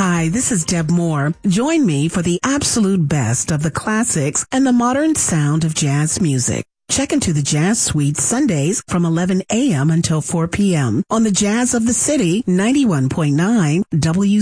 Hi, this is Deb Moore. Join me for the absolute best of the classics and the modern sound of jazz music. Check into the Jazz Suite Sundays from 11 a.m. until 4 p.m. on the Jazz of the City 91.9 W.